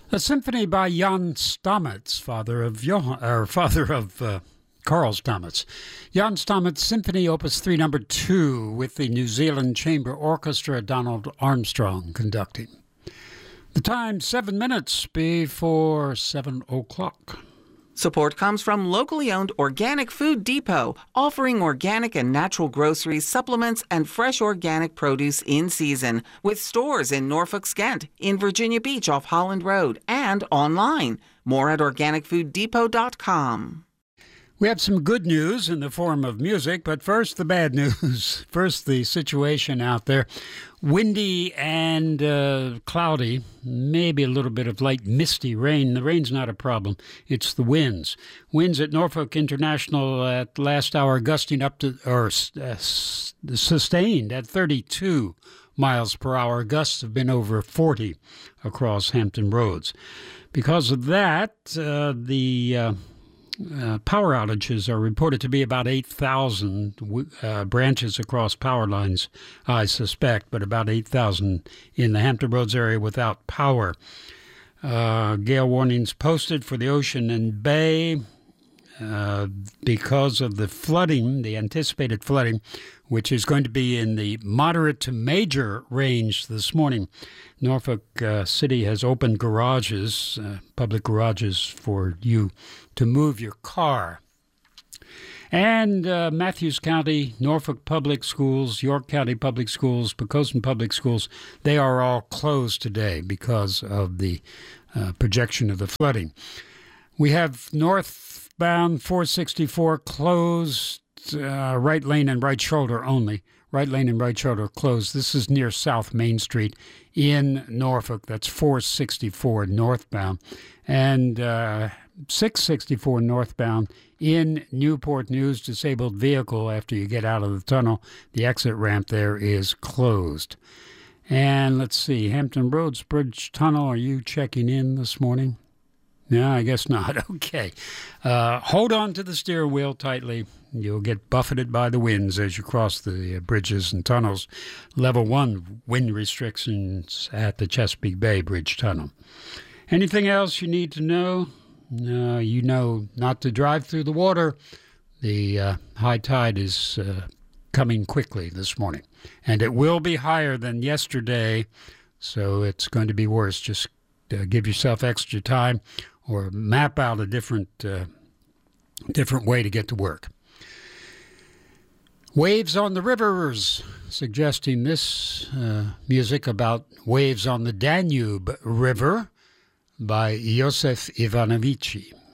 A symphony by Jan Stamets, father of Carl Stamets. Jan Stamets Symphony Opus 3 Number 2 with the New Zealand Chamber Orchestra, Donald Armstrong conducting. The time 7 minutes before 7 o'clock. Support comes from locally owned Organic Food Depot, offering organic and natural groceries, supplements, and fresh organic produce in season, with stores in Norfolk, Skent, in Virginia Beach off Holland Road, and online. More at organicfooddepot.com. We have some good news in the form of music, but first the bad news. First, the situation out there. Windy and cloudy, maybe a little bit of light misty rain. The rain's not a problem. It's the winds. Winds at Norfolk International at last hour gusting up to, sustained at 32 miles per hour. Gusts have been over 40 across Hampton Roads. Because of that, power outages are reported to be about 8,000 branches across power lines, I suspect, but about 8,000 in the Hampton Roads area without power. Gale warnings posted for the ocean and bay because of the flooding, the anticipated flooding, which is going to be in the moderate to major range this morning. Norfolk City has opened garages, public garages for you to move your car. And Matthews County, Norfolk Public Schools, York County Public Schools, Poquoson Public Schools, they are all closed today because of the projection of the flooding. We have northbound 464 closed, right lane and right shoulder only. Right lane and right shoulder closed. This is near South Main Street in Norfolk. That's 464 northbound. And 664 northbound in Newport News. Disabled vehicle after you get out of the tunnel. The exit ramp there is closed. And let's see, Hampton Roads Bridge Tunnel, are you checking in this morning? No, I guess not. Okay. Hold on to the steering wheel tightly. You'll get buffeted by the winds as you cross the bridges and tunnels. Level 1 wind restrictions at the Chesapeake Bay Bridge Tunnel. Anything else you need to know? You know not to drive through the water. The high tide is coming quickly this morning. And it will be higher than yesterday, so it's going to be worse. Just give yourself extra time or map out a different way to get to work. Waves on the Rivers, suggesting this music about Waves on the Danube River by Josef Ivanovici.